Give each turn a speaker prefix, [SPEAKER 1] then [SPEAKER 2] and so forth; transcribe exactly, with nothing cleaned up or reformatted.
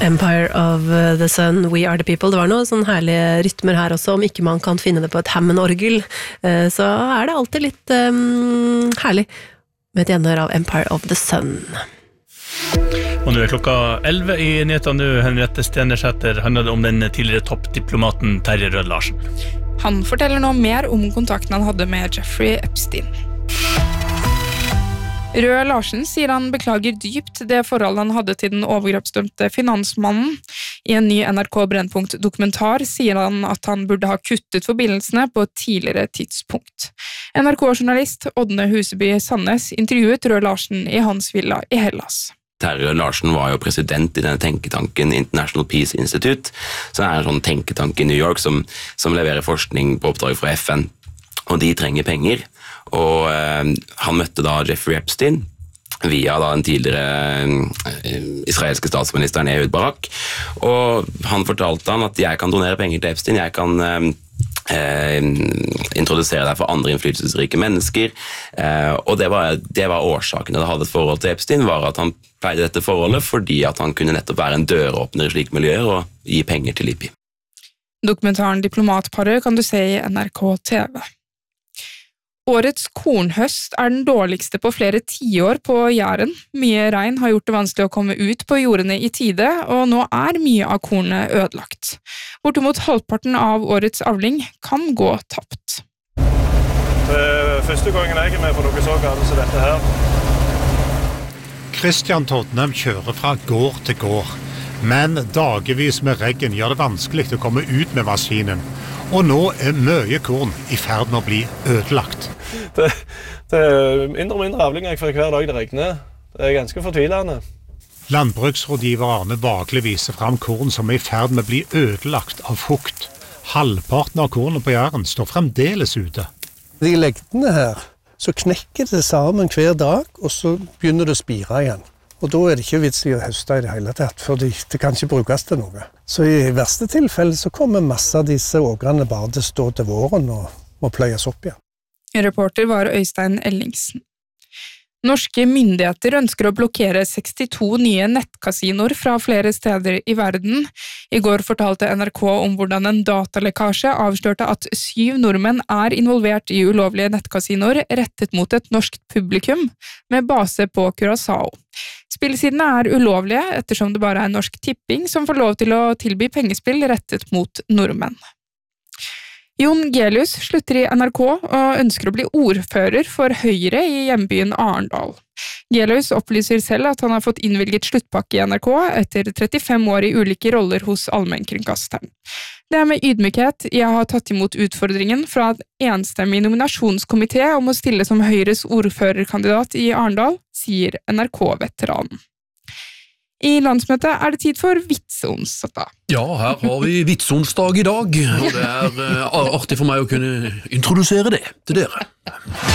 [SPEAKER 1] Empire of the Sun, We Are the People. Det var noen sånne herlige rytmer her også, om ikke man kan finne det på et Hammond-orgel, så er det alltid litt um, herlig med et gjenhør av Empire of the Sun.
[SPEAKER 2] Og nå er klokka elleve i nyhetene nå. Henriette Stenersæter, handler det om den tidligere toppdiplomaten Terje Rød-Larsen.
[SPEAKER 3] Han forteller nå mer om kontakten han hadde med Jeffrey Epstein. Rød-Larsen sier han beklager dypt det forholdet han hadde til den overgrepsdømte finansmannen. I en ny N R K Brennpunkt-dokumentar sier han at han burde ha kuttet forbindelsene på et tidligere tidspunkt. N R K-journalist Ådne Huseby Sandnes intervjuet Rød-Larsen i hans villa i Hellas.
[SPEAKER 4] Terje Rød-Larsen var jo president i denne tenketanken International Peace Institute, som er en sånn tenketank i New York som, som leverer forskning på oppdrag fra F N, og de trenger penger. Og eh, han møtte da Jeffrey Epstein via da den tidligere eh, israelske statsministeren Ehud Barak, og han fortalte han at jeg kan donere penger til Epstein, jeg kan eh, eh, introdusere deg for andre innflytelsesrike mennesker, eh, og det var, det var årsaken til å ha et forhold til Epstein, var at han pleide dette forholdet fordi at han kunne nettopp være en døråpner i slike miljøer og gi penger til Lippi.
[SPEAKER 3] Dokumentaren Diplomatparet kan du se i N R K T V. Årets kornhøst er den dårligste på flere tiår på Jæren. Mye regn har gjort det vanskelig å komme ut på jordene i tide, og nå er mye av kornet ødelagt. Bortimot halvparten av årets avling kan gå tapt.
[SPEAKER 5] Det er første gangen jeg er med på noe så galt som dette her.
[SPEAKER 6] Kristian Todnem kjører fra gård til gård, men dagevis med regn gjør det vanskelig å komme ut med maskinen. Og nå er mye korn i ferd med å bli ødelagt.
[SPEAKER 5] Det, det er mindre og mindre avling jeg får hver dag det regner. Det er ganske fortvilende.
[SPEAKER 6] Landbruksrådgiver Arne Bagli viser frem korn som er i ferd med å bli ødelagt av fukt. Halvparten av kornet på Jæren står fremdeles ute.
[SPEAKER 7] De legdene her, så knekker det sammen hver dag, og så begynner det å spire igjen. Og da er det ikke vits i å høste i det hele tatt, for det kan ikke brukes til noe. Så i verste tilfelle så kommer masse av disse ågrene bare til å stå til våren og må pløyes opp igjen.
[SPEAKER 3] Reporter var Øystein Ellingsen. Norske myndigheter ønsker å blokkere sekstito nye nettkasinoer fra flere steder i verden. I går fortalte N R K om hvordan en datalekkasje avslørte at syv nordmenn er involvert i ulovlige nettkasinoer rettet mot et norsk publikum, med base på Curaçao. Spillsidene er ulovlige ettersom det bare er Norsk Tipping som får lov til å tilby pengespill rettet mot nordmenn. Jon Gelius slutter i N R K og ønsker å bli ordfører for Høyre i hjembyen Arendal. Gelius opplyser selv at han har fått innvilget sluttpakke i N R K etter trettifem år i ulike roller hos allmennkringkasteren. Det er med ydmykhet jeg har tatt imot utfordringen fra en enstemmig nominasjonskomité om å stille som Høyres ordførerkandidat i Arendal, sier N R K-veteranen. I landsmøtet er det tid for vitseonsdag.
[SPEAKER 8] Ja, her har vi vitseonsdag i dag, og det er artig for meg å kunne introdusere det til dere.